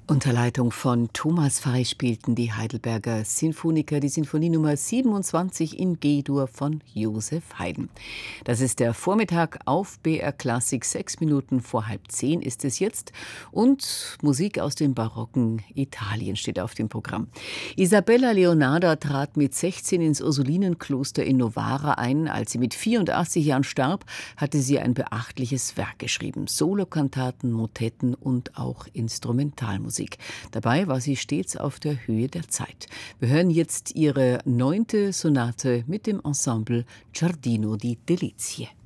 Unter Leitung von Thomas Frey spielten die Heidelberger Sinfoniker die Sinfonie Nummer 27 in G-Dur von Joseph Haydn. Das ist der Vormittag auf BR Klassik. 6 Minuten vor 9:30 ist es jetzt. Und Musik aus dem barocken Italien steht auf dem Programm. Isabella Leonarda trat mit 16 ins Ursulinenkloster in Novara ein. Als sie mit 84 Jahren starb, hatte sie ein beachtliches Werk geschrieben. Solokantaten, Motetten und auch Instrumentalmusik. Dabei war sie stets auf der Höhe der Zeit. Wir hören jetzt ihre 9. Sonate mit dem Ensemble Giardino di Delizie.